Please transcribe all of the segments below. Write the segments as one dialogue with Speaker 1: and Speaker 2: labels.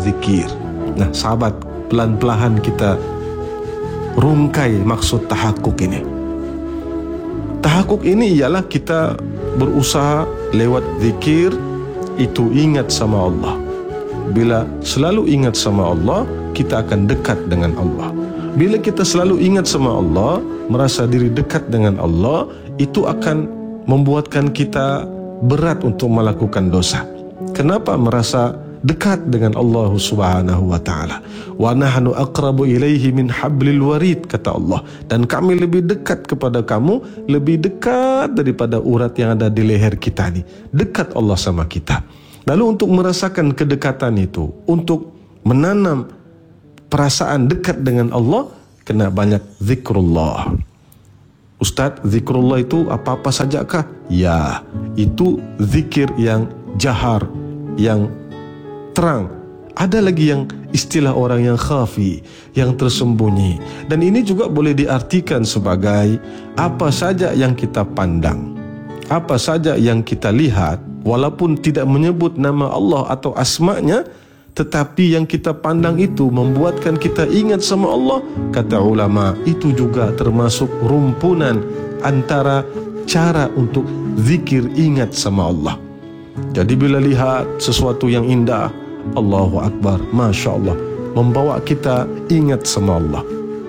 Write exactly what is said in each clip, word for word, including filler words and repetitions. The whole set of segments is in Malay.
Speaker 1: zikir. Nah sahabat, pelan-pelan kita rungkai maksud tahakkuk ini. Tahakkuk ini ialah kita berusaha lewat zikir itu ingat sama Allah. Bila selalu ingat sama Allah, kita akan dekat dengan Allah. Bila kita selalu ingat sama Allah, merasa diri dekat dengan Allah, itu akan membuatkan kita berat untuk melakukan dosa. Kenapa merasa dekat dengan Allah Subhanahu wa taala? Wa nahnu aqrabu ilaihi min hablil warid, kata Allah, dan kami lebih dekat kepada kamu, lebih dekat daripada urat yang ada di leher kita ni. Dekat Allah sama kita. Lalu untuk merasakan kedekatan itu, untuk menanam perasaan dekat dengan Allah, kena banyak zikrullah. Ustaz, zikrullah itu apa-apa sajakah? Ya, itu zikir yang jahar, yang terang. Ada lagi yang istilah orang yang khafi, yang tersembunyi. Dan ini juga boleh diartikan sebagai apa saja yang kita pandang, apa saja yang kita lihat, walaupun tidak menyebut nama Allah atau asma'nya, tetapi yang kita pandang itu membuatkan kita ingat sama Allah. Kata ulama, itu juga termasuk rumpunan antara cara untuk zikir ingat sama Allah. Jadi bila lihat sesuatu yang indah, Allahu Akbar, Masya Allah, membawa kita ingat sama Allah.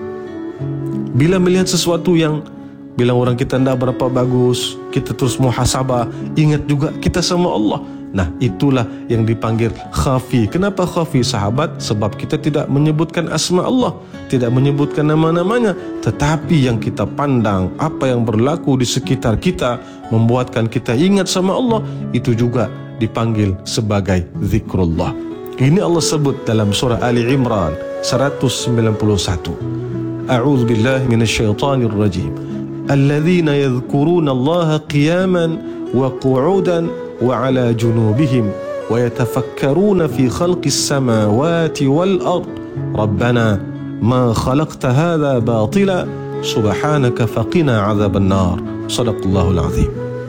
Speaker 1: Bila melihat sesuatu yang bilang orang kita tidak berapa bagus, kita terus muhasabah, ingat juga kita sama Allah. Nah itulah yang dipanggil khafi. Kenapa khafi sahabat? Sebab kita tidak menyebutkan asma Allah, tidak menyebutkan nama-namanya, tetapi yang kita pandang, apa yang berlaku di sekitar kita, membuatkan kita ingat sama Allah, itu juga dipanggil sebagai zikrullah. Ini Allah sebut dalam surah Ali Imran seratus sembilan puluh satu. A'udzu billahi minasyaitonir rajim. Alladzina yadhkuruna Allaha qiyaman wa qu'udan wa 'ala junubihim wa yatafakkaruna fi khalqis samawati wal ard. Rabbana ma khalaqta hadha batila subhanaka faqina 'adzaban nar. Shadaqallahul azim.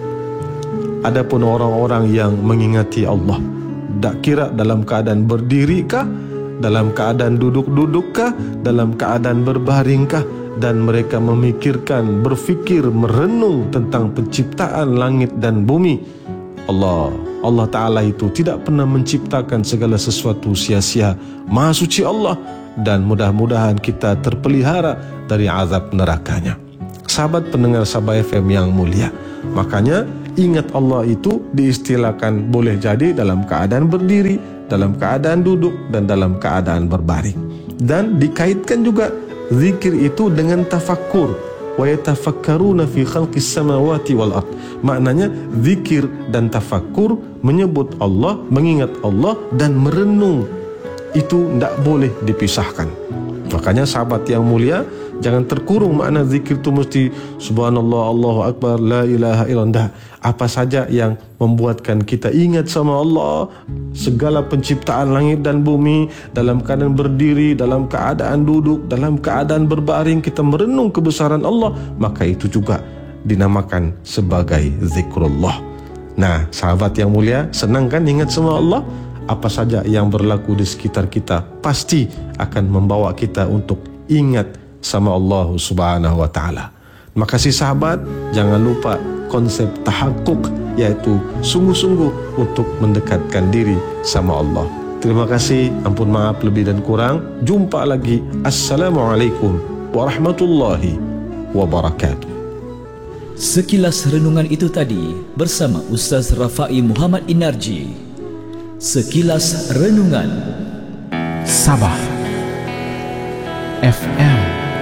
Speaker 1: Adapun orang-orang yang mengingati Allah, tak kira dalam keadaan berdirikah, dalam keadaan duduk-dudukkah, dalam keadaan berbaringkah, dan mereka memikirkan, berfikir, merenung tentang penciptaan langit dan bumi. Allah, Allah Ta'ala itu tidak pernah menciptakan segala sesuatu sia-sia. Maha suci Allah, dan mudah-mudahan kita terpelihara dari azab nerakanya. Sahabat pendengar Sabah F M yang mulia, makanya ingat Allah itu diistilahkan boleh jadi dalam keadaan berdiri, dalam keadaan duduk, dan dalam keadaan berbaring. Dan dikaitkan juga zikir itu dengan tafakkur. Wa yatafakkaruna fi khalqis samawati wal ard. Maknanya zikir dan tafakkur, menyebut Allah, mengingat Allah, dan merenung, itu tidak boleh dipisahkan. Makanya sahabat yang mulia, jangan terkurung makna zikir itu mesti subhanallah, Allahu Akbar, la ilaha illallah. Apa saja yang membuatkan kita ingat sama Allah, segala penciptaan langit dan bumi, dalam keadaan berdiri, dalam keadaan duduk, dalam keadaan berbaring, kita merenung kebesaran Allah, maka itu juga dinamakan sebagai zikrullah. Nah sahabat yang mulia, senang kan ingat sama Allah? Apa saja yang berlaku di sekitar kita pasti akan membawa kita untuk ingat sama Allah Subhanahu wa taala. Makasih sahabat, jangan lupa konsep tahakkuk, yaitu sungguh-sungguh untuk mendekatkan diri sama Allah. Terima kasih, ampun maaf lebih dan kurang. Jumpa lagi. Assalamualaikum warahmatullahi wabarakatuh.
Speaker 2: Sekilas renungan itu tadi bersama Ustaz Rafai Muhammad Inarji. Sekilas renungan
Speaker 3: Sabah F M.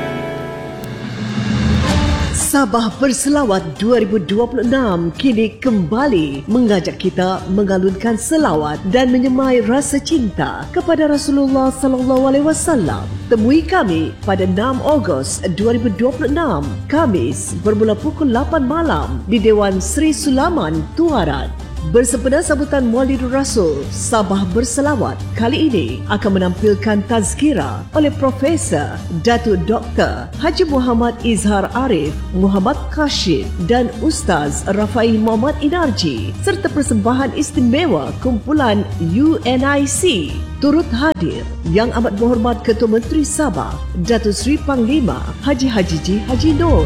Speaker 4: Sabah Berselawat dua ribu dua puluh enam kini kembali mengajak kita mengalunkan selawat dan menyemai rasa cinta kepada Rasulullah sallallahu alaihi wasallam. Temui kami pada enam Ogos dua ribu dua puluh enam, Khamis bermula pukul lapan malam di Dewan Sri Sulaman, Tuaran. Bersempena sambutan Maulidur Rasul, Sabah Berselawat kali ini akan menampilkan tazkirah oleh Profesor Datuk Doktor Haji Muhammad Izhar Arif, Muhammad Kashid dan Ustaz Rafai Muhammad Inarji serta persembahan istimewa kumpulan U N I C. Turut hadir Yang Amat Berhormat Ketua Menteri Sabah Datuk Seri Panglima Haji Haji Ji Haji Nur.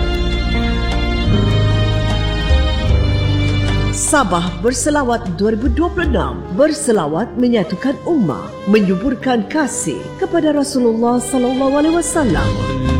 Speaker 4: Sabah Berselawat dua ribu dua puluh enam berselawat menyatukan ummah, menyuburkan kasih kepada Rasulullah sallallahu alaihi wasallam.